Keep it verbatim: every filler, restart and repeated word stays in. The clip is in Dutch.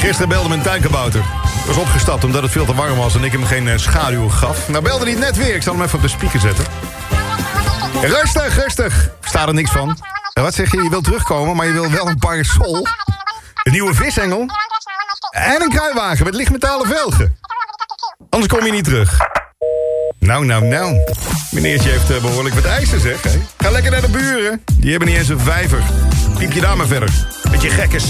Gisteren belde mijn tuinkabouter. Ik was opgestapt omdat het veel te warm was en ik hem geen uh, schaduw gaf. Nou belde hij het net weer. Ik zal hem even op de speaker zetten. Rustig, rustig. Versta er niks van. En wat zeg je? Je wilt terugkomen, maar je wil wel een parasol. Een nieuwe visengel. En een kruiwagen met lichtmetalen velgen. Anders kom je niet terug. Nou, nou, nou. Meneertje heeft uh, behoorlijk wat eisen, zeg. Hè? Ga lekker naar de buren. Die hebben niet eens een vijver. Piep je daar maar verder. Met je gekke